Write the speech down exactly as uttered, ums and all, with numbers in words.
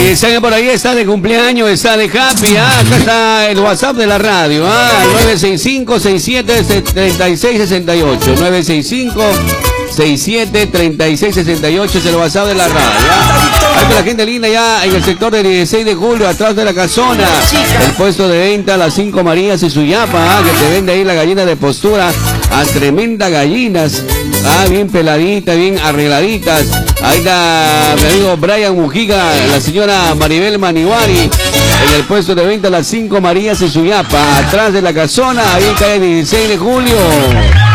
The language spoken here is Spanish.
Están por ahí, está de cumpleaños, está de happy, ah, acá está el WhatsApp de la radio, ah, nueve seis cinco, seis siete, tres seis seis ocho, nueve seis cinco, seis siete, tres seis seis ocho es el WhatsApp de la radio, ah. Hay la gente linda ya en el sector del dieciséis de julio, atrás de la casona, el puesto de venta Las Cinco Marías y Suyapa, ah, que te vende ahí la gallina de postura, a tremendas gallinas, ah, bien peladitas, bien arregladitas. Ahí está mi amigo Brian Mujica, la señora Maribel Maniwari, en el puesto de venta Las Cinco Marías y Suyapa, atrás de la casona, ahí en calle dieciséis de julio.